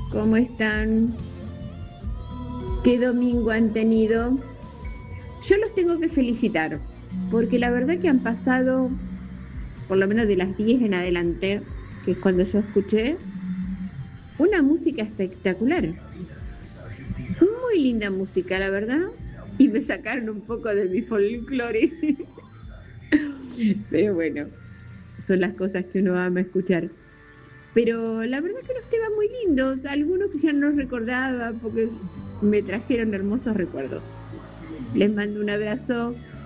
¿Cómo están? ¿Qué domingo han tenido? Yo los tengo que felicitar, porque la verdad que han pasado, por lo menos de las 10 en adelante, que es cuando yo escuché, una música espectacular. Muy linda música, la verdad. Y me sacaron un poco de mi folclore. Pero bueno, son las cosas que uno ama escuchar. Pero la verdad que los temas muy lindos, algunos que ya no recordaba porque me trajeron hermosos recuerdos. Les mando un abrazo